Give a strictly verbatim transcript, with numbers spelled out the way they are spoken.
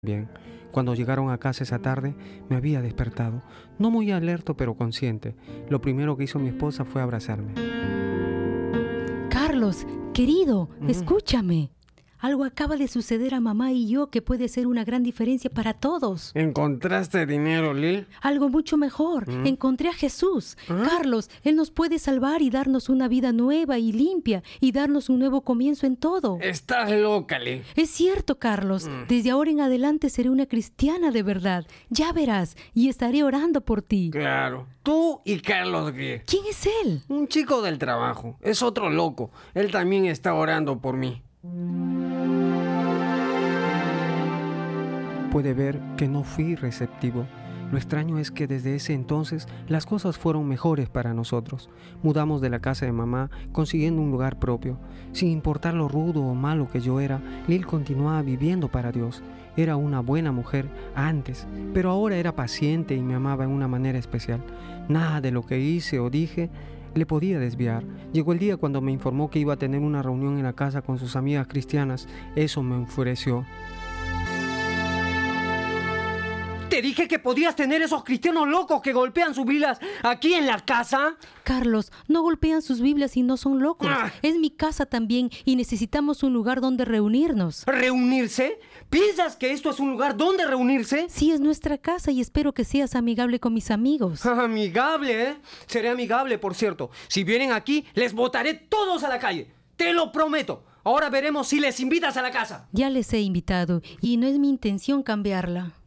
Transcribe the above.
Bien, cuando llegaron a casa esa tarde, me había despertado, no muy alerta pero consciente. Lo primero que hizo mi esposa fue abrazarme. Carlos, querido, Mm. escúchame. Algo acaba de suceder a mamá y yo que puede ser una gran diferencia para todos. ¿Encontraste dinero, Lil? Algo mucho mejor. ¿Mm? Encontré a Jesús. ¿Ah? Carlos, Él nos puede salvar y darnos una vida nueva y limpia y darnos un nuevo comienzo en todo. Estás loca, Lil. Es cierto, Carlos. Mm. Desde ahora en adelante seré una cristiana de verdad. Ya verás, y estaré orando por ti. Claro. Tú y Carlos Guía. ¿Quién es él? Un chico del trabajo. Es otro loco. Él también está orando por mí. Puede ver que no fui receptivo. Lo extraño es que desde ese entonces las cosas fueron mejores para nosotros. Mudamos de la casa de mamá, consiguiendo un lugar propio. Sin importar lo rudo o malo que yo era, Lil continuaba viviendo para Dios. Era una buena mujer antes, pero ahora era paciente y me amaba en una manera especial. Nada de lo que hice o dije le podía desviar. Llegó el día cuando me informó que iba a tener una reunión en la casa con sus amigas cristianas. Eso me enfureció. Te dije que podías tener esos cristianos locos que golpean sus Biblias aquí en la casa. Carlos, no golpean sus Biblias y no son locos. Ah. Es mi casa también y necesitamos un lugar donde reunirnos. ¿Reunirse? ¿Piensas que esto es un lugar donde reunirse? Sí, es nuestra casa y espero que seas amigable con mis amigos. Amigable, ¿eh? Seré amigable, por cierto. Si vienen aquí, les botaré todos a la calle. Te lo prometo. Ahora veremos si les invitas a la casa. Ya les he invitado y no es mi intención cambiarla.